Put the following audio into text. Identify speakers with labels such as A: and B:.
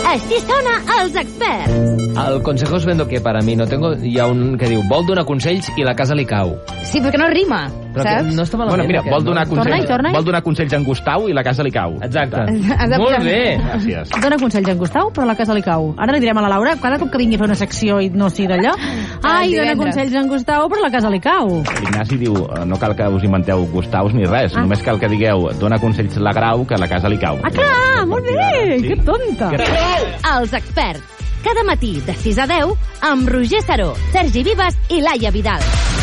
A: Així sona Els Experts.
B: El consejo es vendo que para mí no tengo... Hi ha un que diu, vol donar consells i la casa li cau.
C: Sí, perquè no rima,
B: Però
C: saps?
B: no està malament.
D: Bueno, mira,
B: aquest,
D: vol donar
B: no?
D: consells,
C: Torna-hi.
D: vol donar consells a en Gustau i la casa li cau.
B: Exacte.
C: Has de
B: Molt
C: posar-
B: bé.
D: Gràcies.
E: Dóna consells a en Gustau, però a la casa li cau. Ara li direm a la Laura, cada cop que vingui a fer una secció i no sigui d'allò, ai, dóna
C: divendres.
E: consells a en Gustau, però a la casa li cau.
D: L'Ignasi diu, no cal que us inventeu Gustaus ni res, només cal que digueu, dona consells la Grau, que a la casa li cau.
E: Ah, clar, molt bé, que tonta.
A: Els Experts. Cada matí de 6 a 10 amb Roger Saró, Sergi Vives i Laia Vidal.